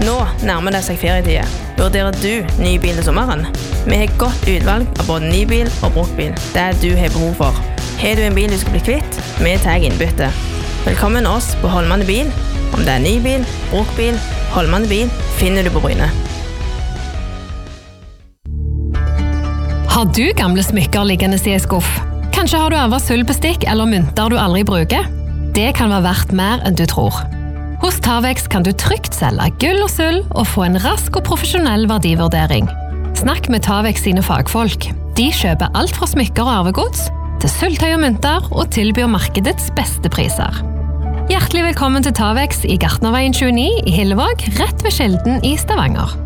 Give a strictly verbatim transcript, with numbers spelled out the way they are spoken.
Nå nærmer det seg ferietid. Vurderer du ny bil til sommeren? Vi har godt utvalg av både ny bil og brukt bil. Det er du har behov for. Har du en bil du skal bli kvitt? Vi tar innbytte. Velkommen oss på Holmane Bil. Om det er ny bil, brukt bil, Holmane Bil finner du på Bryne. Har du gamle smykker liggende i en skuff? Kanskje har du arvet sølvbestikk eller mynter du aldri bruker? Det kan være verdt mer enn du tror. Hos Tavex kan du trygt selge gull og sølv og få en rask og profesjonell verdivurdering. Snakk med Tavex sine fagfolk. De kjøper alt fra smykker og arvegods til sølvtøy og mynter og tilbyr markedets beste priser. Hjertelig velkommen til Tavex i Gartnerveien tjueni i Hillevåg, rett ved Skjelden i Stavanger.